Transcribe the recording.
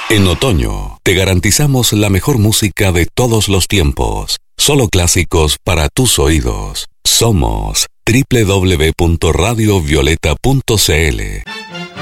En otoño, te garantizamos la mejor música de todos los tiempos. Solo clásicos para tus oídos. Somos www.radiovioleta.cl.